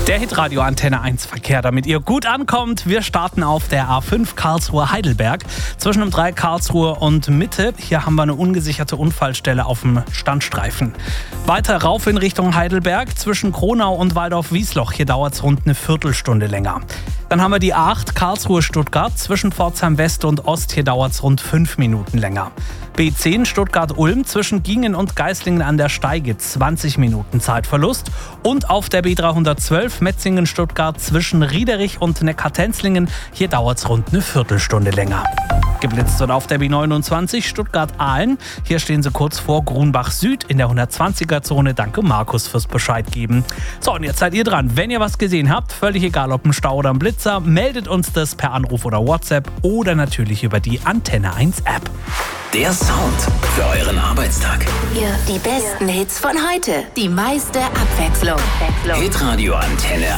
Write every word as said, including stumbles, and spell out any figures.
Der Hitradio Antenne eins Verkehr, damit ihr gut ankommt. Wir starten auf der A fünf Karlsruhe-Heidelberg. Zwischen dem drei Karlsruhe und Mitte. Hier haben wir eine ungesicherte Unfallstelle auf dem Standstreifen. Weiter rauf in Richtung Heidelberg. Zwischen Kronau und Waldorf-Wiesloch. Hier dauert es rund eine Viertelstunde länger. Dann haben wir die A acht Karlsruhe-Stuttgart. Zwischen Pforzheim West und Ost. Hier dauert es rund fünf Minuten länger. B zehn Stuttgart-Ulm. Zwischen Gingen und Geislingen an der Steige zwanzig Minuten Zeitverlust. Und auf der B dreihundertzwölf Metzingen-Stuttgart zwischen Riederich und Neckartenzlingen. Hier dauert es rund eine Viertelstunde länger. Geblitzt wird auf der B neunundzwanzig Stuttgart-Aalen. Hier stehen sie kurz vor Grunbach Süd in der hundertzwanziger-Zone. Danke Markus fürs Bescheid geben. So, und jetzt seid ihr dran. Wenn ihr was gesehen habt, völlig egal ob ein Stau oder ein Blitzer, meldet uns das per Anruf oder WhatsApp oder natürlich über die Antenne eins App. Der Sound für euren Arbeitstag. Hier die besten Hits von heute. Die meiste Abwechslung. Hitradio Antenne